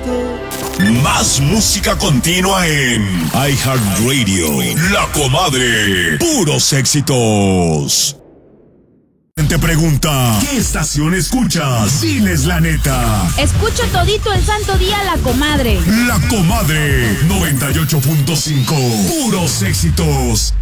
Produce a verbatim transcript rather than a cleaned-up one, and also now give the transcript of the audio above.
Más música continua en iHeartRadio. La Comadre. Puros éxitos. Te pregunta, ¿qué estación escuchas? Diles la neta. Escucho todito el santo día La Comadre. La Comadre noventa y ocho punto cinco. Puros éxitos.